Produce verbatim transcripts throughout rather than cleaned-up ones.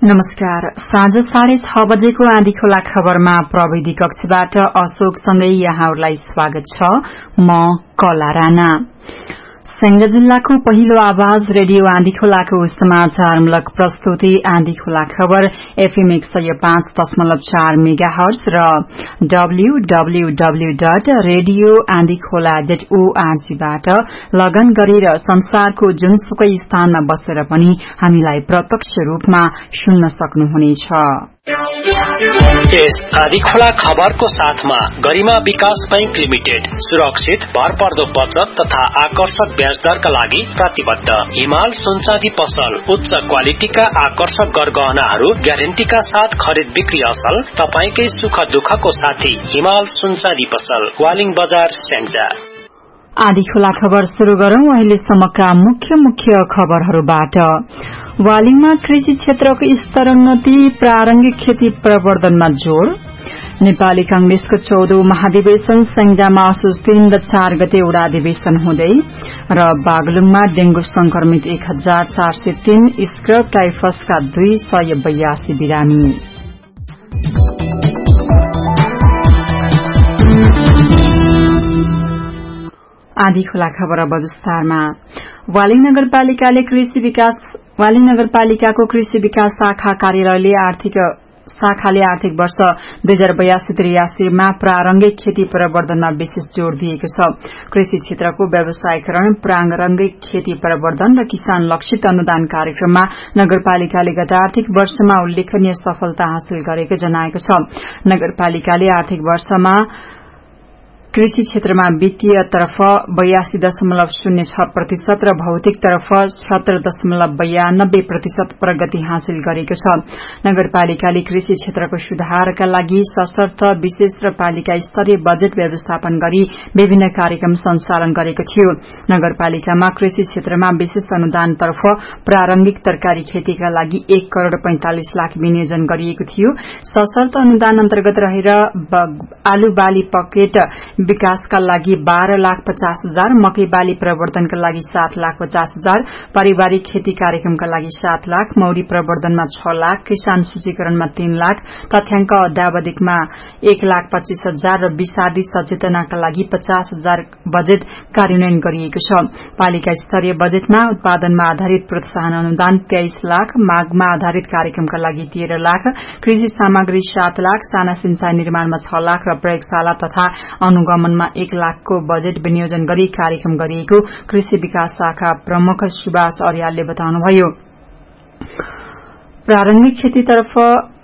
नमस्कार। साँझ साढे छ बजेको आँधी खोला खबरमा प्रविधि कक्षबाट अशोकसँगै यहाँहरूलाई स्वागत छ। म कला राणा। सङ्घ जिल्लाको पहिलो आवाज रेडियो आँधी खोलाको समाचारमूलक प्रस्तुति आँधी खोला खबर एफएम एक सय पाँच दशमलव चार मेगा हर्ज र डब्ल्यूडब्ल्यूडब्ल्यू डट रेडियो आँधी खोला डट ओआरजीबाट लगन गरेर संसारको जुनसुकै स्थानमा बसेर पनि हामीलाई प्रत्यक्ष रूपमा सुन्न सक्नुहुनेछ। यस आँधी खोला खबरको साथमा गरिमा विकास बैंक लिमिटेड सुरक्षित भरपर्दो बचत तथा आकर्षक ब्याज दरका लागि प्रतिबद्ध। हिमाल सुनचाँदी पसल उच्च क्वालिटीका आकर्षक गरगहनाहरू ग्यारेन्टीका साथ खरिद बिक्री असल। तपाईकै सुख दुःखको साथी हिमाल सुनचाँदी पसल, वालिङ बजार, स्याङ्जा। आँधी खोला खबर शुरू गरौं अहिलेसम्मका मुख्य मुख्य खबरहरूबाट। वालिङमा कृषि क्षेत्रको स्तरोन्नति, प्रारम्भिक खेती प्रवर्धनमा जोड़। नेपाली कांग्रेसको चौधौं महाधिवेशन स्याङ्जामा असोज तीन र चार गते एउटा अधिवेशन हुँदै र बागलुङमा डेंगू संक्रमित एक हजार चार सय तीन, स्क्रब टाइफसका दुई सय बयासी बिरामी। आँधी खोला खबर अब विस्तारमा। वालिङ नगरपालिकाले कृषि विकास वालिङ नगरपालिकाको कृषि विकास शाखा कार्यालयले आर्थिक शाखाले आर्थिक वर्ष दुई हजार बयासी त्रियासीमा प्रारम्भिक खेती प्रवर्धनमा विशेष जोड़ दिएको छ। कृषि क्षेत्रको व्यवसायीकरण, प्रारम्भिक खेती प्रवर्धन र किसान लक्षित अनुदान कार्यक्रममा नगरपालिकाले गत आर्थिक वर्षमा उल्लेखनीय सफलता हासिल गरेको जनाएको छ। नगरपालिकाले आर्थिक वर्षमा कृषि क्षेत्रमा वित्तीय तर्फ बयासी दशमलव शून्य छ प्रतिशत र भौतिक तर्फ सत्र दशमलव बयानब्बे प्रतिशत प्रगति हासिल गरेको छ। नगरपालिकाले कृषि क्षेत्रको सुधारका लागि सशर्त विशेष र पालिका स्तरीय बजेट व्यवस्थापन गरी विभिन्न कार्यक्रम सञ्चालन गरेको थियो। नगरपालिकामा कृषि क्षेत्रमा विशेष अनुदान तर्फ प्रारम्भिक तरकारी खेतीका लागि एक करोड़ पैंतालिस लाख विनियोजन गरिएको थियो। सशर्त अनुदान अन्तर्गत रहेर आलु बाली पकेट विकासका लागि बाह्र लाख पचास हजार, मकै बाली प्रवर्धनका लागि सात लाख पचास हजार, पारिवारिक खेती कार्यक्रमका लागि सात लाख, मौरी प्रवर्धनमा छ लाख, किसान सूचीकरणमा तीन लाख, तथ्याङ्क अध्यावधिकमा एक लाख पच्चीस हजार र विषादी सचेतनाका लागि पचास हजार बजेट कार्यान्वयन गरिएको छ। पालिका स्तरीय बजेटमा उत्पादनमा आधारित प्रोत्साहन अनुदान तेइस लाख, मागमा आधारित कार्यक्रमका लागि तेह्र लाख, कृषि सामग्री सात लाख, साना सिंचाई निर्माणमा छ लाख र प्रयोगशाला तथा अनुगमनमा एक लाखको बजेट विनियोजन गरी कार्यक्रम गरिएको कृषि विकास शाखा प्रमुख सुभाष अर्यालले बताउनुभयो। प्रारम्भिक खेतीतर्फ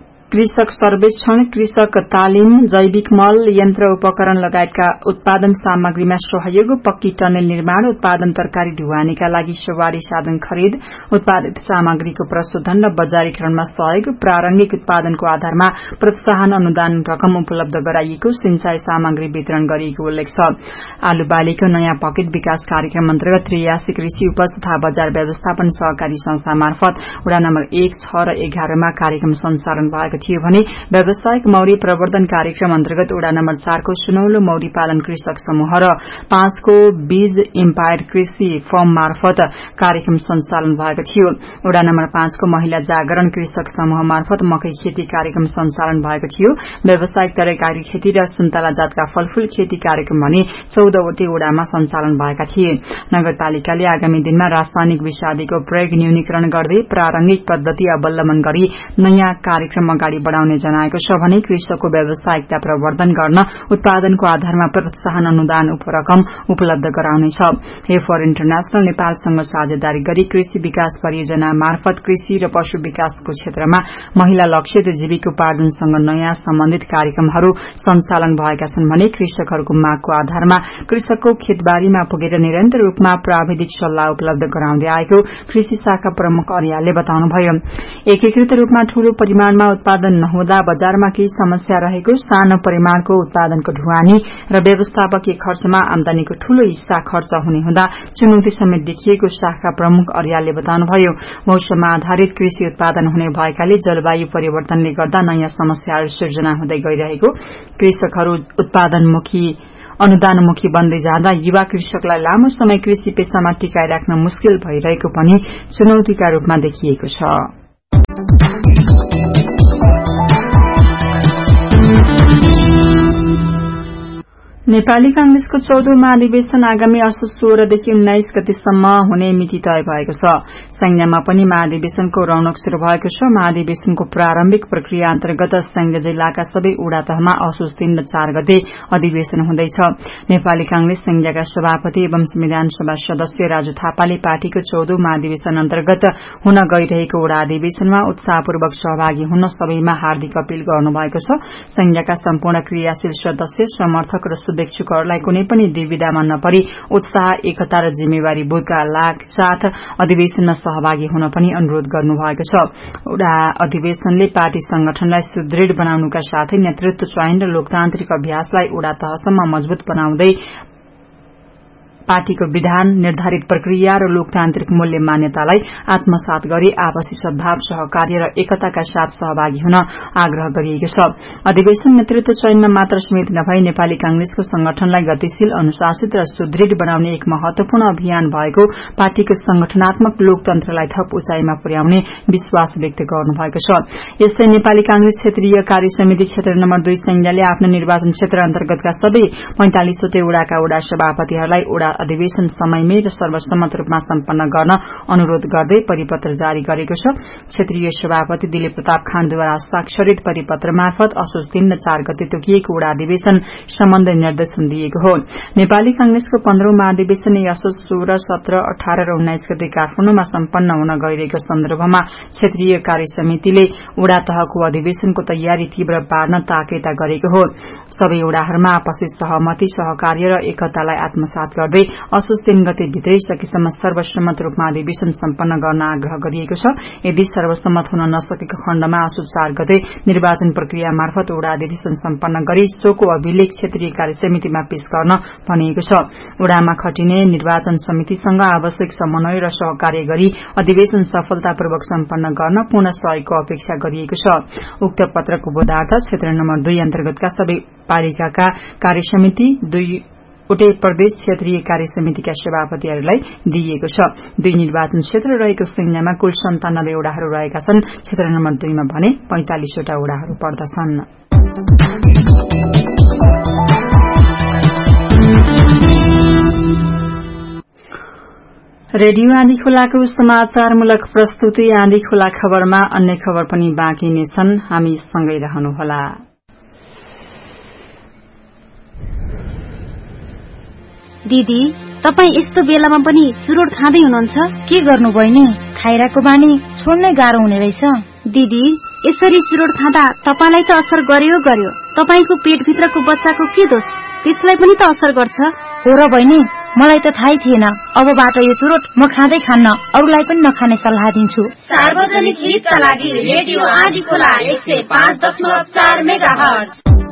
कृषक सर्वेक्षण, कृषक तालिम, जैविक मल, यन्त्र उपकरण लगायतका उत्पादन सामग्रीमा सहयोग, पक्की टनेल निर्माण, उत्पादन तरकारी ढुवानीका लागि सवारी साधन खरिद, उत्पादित सामग्रीको प्रशोधन र बजारीकरणमा सहयोग, प्रारम्भिक उत्पादनको आधारमा प्रोत्साहन अनुदान रकम उपलब्ध गराइएको, सिंचाई सामग्री वितरण गरिएको उल्लेख छ। आलु बालीको नयाँ पकेट विकास कार्यक्रम अन्तर्गत त्रियासी कृषि उपज तथा बजार व्यवस्थापन सहकारी संस्था मार्फत वडा नम्बर एक, छ र एघारमा कार्यक्रम सञ्चालन भएको थियो भने व्यावसायिक मौरी प्रवर्धन कार्यक्रम अन्तर्गत वडा नम्बर चारको सुनौलो मौरी पालन कृषक समूह र पाँचको बीज इम्पायर कृषि फर्म मार्फत कार्यक्रम सञ्चालन भएको थियो। वडा नम्बर पाँचको महिला जागरण कृषक समूह मार्फत मकै खेती कार्यक्रम सञ्चालन भएको थियो। व्यावसायिक तरकारी खेती र सुन्तला जातका फलफूल खेती कार्यक्रम भने चौधवटै वडामा सञ्चालन भएका थिए। नगरपालिकाले आगामी दिनमा रासायनिक विषादीको प्रयोग न्यूनीकरण गर्दै प्रारम्भिक पद्धति अवलम्बन गरी नयाँ कार्यक्रम अगाडि बढ़ाउने जनाएको छ भने कृषकको व्यावसायिकता प्रवर्धन गर्न उत्पादनको आधारमा प्रोत्साहन अनुदान उपरकम उपलब्ध गराउनेछ। हेफर इन्टरनेशनल नेपालसँग साझेदारी गरी कृषि विकास परियोजना मार्फत कृषि र पशु विकासको क्षेत्रमा महिला लक्षित जीविकोपार्जनसँग नयाँ सम्बन्धित कार्यक्रमहरू सञ्चालन भएका छन् भने कृषकहरूको मागको आधारमा कृषकको खेतबारीमा पुगेर निरन्तर रूपमा प्राविधिक सल्लाह उपलब्ध गराउँदै आएको कृषि शाखा प्रमुख अर्यालले बताउनुभयो। एकीकृत रूपमा ठूलो परिमाणमा उत्पादन नहुँदा बजारमा केही समस्या रहेको, सानो परिमाणको उत्पादनको ढुवानी र व्यवस्थापकीय खर्चमा आमदानीको ठूलो हिस्सा खर्च हुने हुँदा चुनौती समेत देखिएको शाखा प्रमुख अर्यालले बताउनुभयो। मौसममा आधारित कृषि उत्पादन हुने भएकाले जलवायु परिवर्तनले गर्दा नयाँ समस्याहरू सिर्जना हुँदै गइरहेको, कृषकहरू उत्पादनमुखी अनुदानमुखी बन्दै जाँदा युवा कृषकलाई लामो समय कृषि पेशामा टिकाइ राख्न मुस्किल भइरहेको पनि चुनौतीका रूपमा देखिएको छ। नेपाली कांग्रेसको चौधौं महाधिवेशन आगामी असोज सोह्रदेखि उन्नाइस गतेसम्म हुने मिति तय भएको छ। संज्ञामा पनि महाधिवेशनको रौनक शुरू भएको छ। महाधिवेशनको प्रारम्भिक प्रक्रिया अन्तर्गत संज्ञा जिल्लाका सबै वडा तहमा असोज तीन र चार गते अधिवेशन हुँदैछ। नेपाली कांग्रेस संज्ञाका सभापति एवं संविधान सभा सदस्य राजु थापाले पार्टीको चौधौं महाधिवेशन अन्तर्गत हुन गइरहेको वडा अधिवेशनमा उत्साहपूर्वक सहभागी हुन सबैमा हार्दिक अपील गर्नुभएको छ। संज्ञाका सम्पूर्ण क्रियाशील सदस्य, समर्थक र शुभेच्छुकहरूलाई कुनै पनि दुविधामा नपरी उत्साह, एकता र जिम्मेवारी बोधका साथ अधिवेशनमा सहभागी हुन पनि अनुरोध गर्नुभएको छ। वडा अधिवेशनले पार्टी संगठनलाई सुदृढ़ बनाउनुका साथै नेतृत्व चयन र लोकतान्त्रिक अभ्यासलाई वडा तहसम्म मजबूत बनाउँदै पार्टीको विधान, निर्धारित प्रक्रिया र लोकतान्त्रिक मूल्य मान्यतालाई आत्मसात गरी आपसी सद्भाव, सहकार्य र एकताका साथ सहभागी हुन आग्रह गरिएको छ। अधिवेशन नेतृत्व चयनमा मात्र सीमित नभई नेपाली कांग्रेसको संगठनलाई गतिशील, अनुशासित र सुदृढ़ बनाउने एक महत्वपूर्ण अभियान भएको पार्टीको संगठनात्मक लोकतन्त्रलाई थप उचाइमा पुर्याउने विश्वास व्यक्त गर्नुभएको छ। यस्तै नेपाली कांग्रेस क्षेत्रीय कार्य समिति क्षेत्र नम्बर दुई संज्ञाले आफ्नो निर्वाचन क्षेत्र अन्तर्गतका सबै पैंतालिसवटै वडाका वडा सभापतिहरूलाई वडा अधिवेशन समयमै र सर्वसम्मत रूपमा सम्पन्न गर्न अनुरोध गर्दै परिपत्र जारी गरेको छ। क्षेत्रीय सभापति दिलीप प्रताप खाँडद्वारा हस्ताक्षरित परिपत्र मार्फत असोज तीन र चार गते तोकिएको वडा अधिवेशन सम्बन्धी निर्देशन दिएको हो। नेपाली कांग्रेसको पन्ध्रौं महाधिवेशन असोज सोह्र, सत्र, अठार र उन्नाइस गते काठमाडौँमा सम्पन्न हुन गइरहेको सन्दर्भमा क्षेत्रीय कार्य समितिले वडा तहको अधिवेशनको तयारी तीव्र पार्न ताकेता गरेको हो। सबै वडाहरूमा आपसी सहमति, सहकार्य र एकतालाई आत्मसात गर्दै असोज तीन गते भित्रै सकेसम्म सर्वसम्मत रूपमा अधिवेशन सम्पन्न गर्न आग्रह गरिएको छ। यदि सर्वसम्मत हुन नसकेको खण्डमा असोज चार गते निर्वाचन प्रक्रिया मार्फत वडा अधिवेशन सम्पन्न गरी सोको अभिलेख क्षेत्रीय कार्य समितिमा पेश गर्न भनिएको छ। वडामा खटिने निर्वाचन समितिसँग आवश्यक समन्वय र सहकार्य गरी अधिवेशन सफलतापूर्वक सम्पन्न गर्न पूर्ण सहयोगको अपेक्षा गरिएको छ। उक्त पत्रको बोधार्थ क्षेत्र नम्बर दुई अन्तर्गतका सबै पालिकाका कार्य समिति, दुई वटै प्रदेश क्षेत्रीय कार्य समितिका सभापतिहरूलाई दिइएको छ। दुई निर्वाचन क्षेत्र रहेको संज्ञामा कुल सन्तानब्बे वडाहरू रहेका छन्। क्षेत्र नम्बर दुईमा भने पैंतालिसवटा वडाहरू पर्दछन्। रेडियो आँधी खोलाको समाचारमूलक प्रस्तुति आँधी खोला खबरमा अन्य खबर पनि बाँकी नै छन्। हामी सँगै रहनुहोला। दिदी, तपाई यस्तो बेलामा पनि चुरोट खाँदै हुनुहुन्छ? के गर्नु बहिनी, खाइराको बानी छोड्नै गाह्रो हुने रहेछ। दिदी, यसरी चुरोट खाँदा तपाईलाई त असर गर्यो गर्यो, तपाईको पेटभित्रको बच्चाको के दोष? त्यसलाई पनि त असर गर्छ। हो र बहिनी, मलाई त थाहै थिएन। अबबाट यो चुरोट म खाँदै खान्न, अरूलाई पनि नखाने सल्लाह दिन्छु। सार्वजनिक हितका लागि रेडियो आँधी खोला एक सय पाँच दशमलव चार मेगाहर्ज।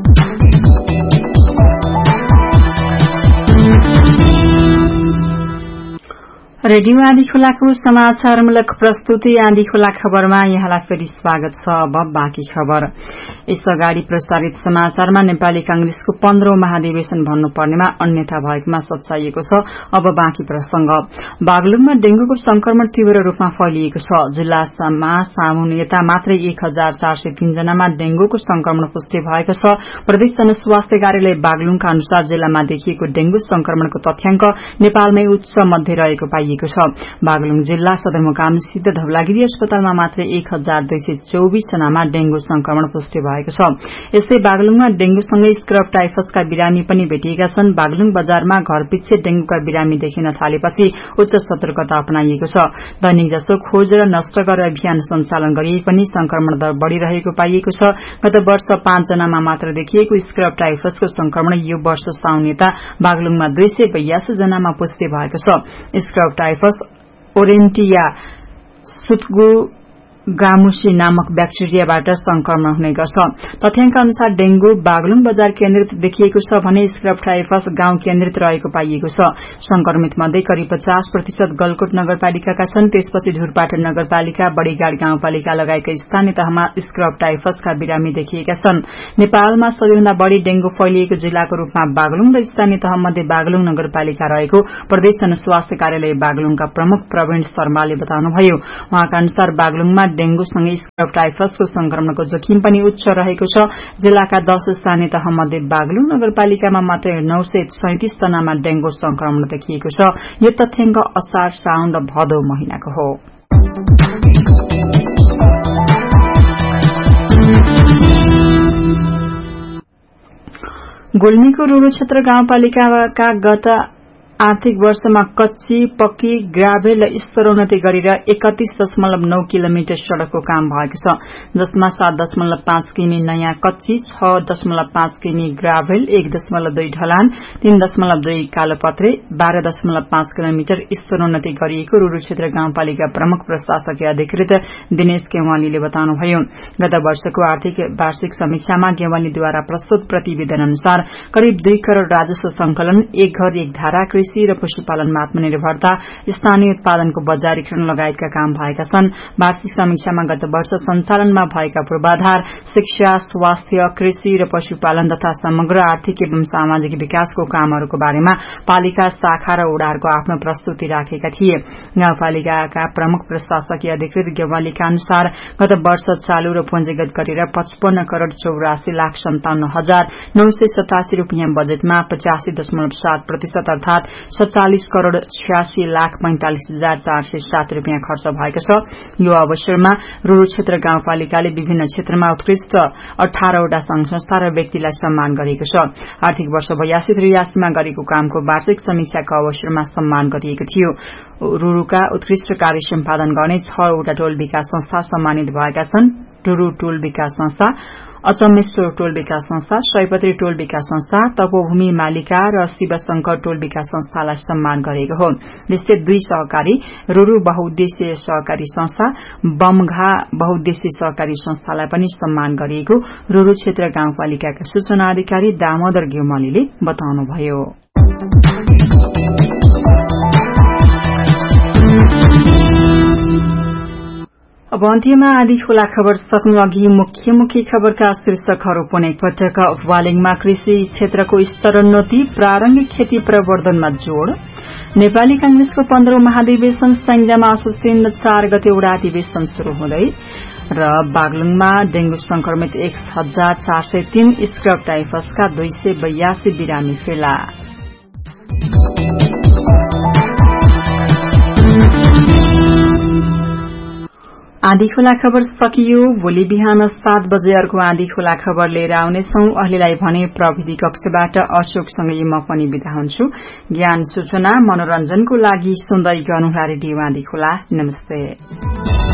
रेडियो आँधी खोलाको समाचारमूलक प्रस्तुति आँधी खोला खबरमा यहाँलाई फेरि स्वागत छ। अब बाँकी खबर। यस अगाडि प्रसारित समाचारमा नेपाली कांग्रेसको पन्ध्रौं महाधिवेशन भन्नुपर्नेमा अन्यथा भएकोमा सच्याइएको छ। अब बाँकी प्रसंग। बागलुङमा डेंगूको संक्रमण तीव्र रूपमा फैलिएको छ। जिल्लामा सामुन यता मात्रै एक हजार चार सय तीन जनामा डेंगूको संक्रमण पुष्टि भएको छ। प्रदेश जनस्वास्थ्य कार्यालय बागलुङका अनुसार जिल्लामा देखिएको डेंगू संक्रमणको तथ्याङ्क नेपालमै उच्च मध्ये रहेको पाइएको छ। बागलुङ जिल्ला सदरमुकाम स्थित धौलागिरी अस्पतालमा मात्र एक हजार दुई सय चौबिस जनामा डेंगू संक्रमण पुष्टि भएको छ। यस्तै बागलुङमा डेंगूसँगै स्क्रब टाइफसका बिरामी पनि भेटिएका छन्। बागलुङ बजारमा घरपिच्छे डेंगूका बिरामी देखिन थालेपछि उच्च सतर्कता अपनाइएको छ। दैनिक जसो खोज र नष्ट गर अभियान सञ्चालन गरिए पनि संक्रमण दर बढ़िरहेको पाइएको छ। गत वर्ष पाँच जनामा मात्र देखिएको स्क्रब टाइफसको संक्रमण यो वर्ष साउन यता बागलुङमा दुई सय बयासी जनामा पुष्टि भएको छ। स्क्रब टाइफस ओरेन्टिया सुत्गु गामुसी नामक ब्याक्टेरियाबाट संक्रमण हुने गर्छ। तथ्याङ्क अनुसार डेंगू बागलुङ बजार केन्द्रित देखिएको छ भने स्क्रब टाइफस गाउँ केन्द्रित रहेको पाइएको छ। संक्रमित मध्ये करिब पचास प्रतिशत गलकोट नगरपालिकाका छन्। त्यसपछि धुरपाटन नगरपालिका, बड़ीघाट गाउँपालिका लगायतका स्थानीय तहमा स्क्रब टाइफसका बिरामी देखिएका छन्। नेपालमा सबैभन्दा बढ़ी डेंगू फैलिएको जिल्लाको रूपमा बागलुङ र स्थानीय तह मध्ये बागलुङ नगरपालिका रहेको प्रदेश जनस्वास्थ्य कार्यालय बागलुङका प्रमुख प्रवीण शर्माले बताउनुभयो। उहाँका अनुसार बागलुङमा डेंगूसँगै स्क्रब टाइफसको संक्रमणको जोखिम पनि उच्च रहेको छ। जिल्लाका दश स्थानीय तह मध्ये बागलुङ नगरपालिकामा मात्रै नौ सय सैंतिस जनामा डेंगू संक्रमण देखिएको छ। यो तथ्याङ्क असार, साउन र भदौ महिनाको हो। गुल्मीको रूरू क्षेत्र गाउँपालिकाका गत आर्थिक वर्षमा कच्ची, पक्की, ग्राभेल र स्तरोन्नति गरेर एकतीस दशमलव नौ किलोमिटर सड़कको काम भएको छ, जसमा सात दशमलव पाँच किमी नयाँ कच्ची, छ दशमलव पाँच किमी ग्राभेल, एक दशमलव दुई ढलान, तीन दशमलव दुई कालोपत्रे, बाह्र दशमलव पाँच किलोमिटर स्तरोन्नति गरिएको रूरू क्षेत्र गाउँपालिका प्रमुख प्रशासकीय अधिकृत दिनेश गेवालीले बताउनुभयो। गत वर्षको आर्थिक वार्षिक समीक्षामा गेवालीद्वारा प्रस्तुत प्रतिवेदन अनुसार करिब दुई करोड़ राजस्व संकलन, एक घर एक धारा, कृषि र पशुपालनमा आत्मनिर्भरता, स्थानीय उत्पादनको बजारीकरण लगायतका काम भएका छन्। वार्षिक समीक्षामा गत वर्ष सञ्चालनमा भएका पूर्वाधार, शिक्षा, स्वास्थ्य, कृषि र पशुपालन तथा समग्र आर्थिक एवं सामाजिक विकासको कामहरूको बारेमा पालिका शाखा र ओडाहरूको आफ्नो प्रस्तुति राखेका थिए। गाउँपालिकाका प्रमुख प्रशासकीय अधिकृत गेवालीका अनुसार गत वर्ष चालू र पुँजीगत गरेर पचपन्न करोड़ चौरासी लाख सन्ताउन्न हजार नौ सय सतासी रूपियाँ बजेटमा पचासी दशमलव सात प्रतिशत अर्थात सत्तालीस करोड़ छियासी लाख पैंतालिस हजार चार सय सात रूपियाँ खर्च भएको छ। यो अवसरमा रूरू क्षेत्र गाउँपालिकाले विभिन्न क्षेत्रमा उत्कृष्ट अठारवटा संघ संस्था र व्यक्तिलाई सम्मान गरेको छ। आर्थिक वर्ष बयासी त्रियासीमा गरेको कामको वार्षिक समीक्षाको अवसरमा सम्मान गरिएको थियो। रूरूका उत्कृष्ट कार्य सम्पादन गर्ने छवटा टोल विकास संस्था सम्मानित भएका छन्। रूरू टोल विकास संस्था, अचमेश्वर टोल विकास संस्था, सयपत्री टोल विकास संस्था, तपोभूमि मालिका र शिवशंकर टोल विकास संस्थालाई सम्मान गरेको हो। यस्तै दुई सहकारी रूरू बहुद्देश्य सहकारी संस्था, बमघा बहुद्देश्य सहकारी संस्थालाई पनि सम्मान गरिएको रूरू क्षेत्र गाउँपालिकाका सूचना अधिकारी दामोदर गेवालीले बताउनुभयो। अब अन्त्यमा आधी खोला खबर सक्नु अघि मुख्य मुख्य खबरका शीर्षकहरू पुनः एकपटक। वालिङमा कृषि क्षेत्रको स्तरोन्नति, प्रारम्भिक खेती प्रवर्धनमा जोड़। नेपाली कांग्रेसको पन्ध्रौं महाधिवेशन स्याङ्जामा असोज चार गते वडा अधिवेशन शुरू हुँदै र बागलुङमा डेंगू संक्रमित एक हजार चार सय तीन, स्क्रब टाइफसका दुई सय बयासी बिरामी फेला। आधी खोला खबर सकियो। भोलि बिहान सात बजे अर्को आधी खोला खबर लिएर आउनेछौ। अहिलेलाई भने प्रविधि कक्षबाट अशोकसँगै म पनि बिदा हुन्छु। ज्ञान, सूचना, मनोरञ्जनको लागि सुन्दै गर्नुहोला रेडियो आधी खोला। नमस्ते।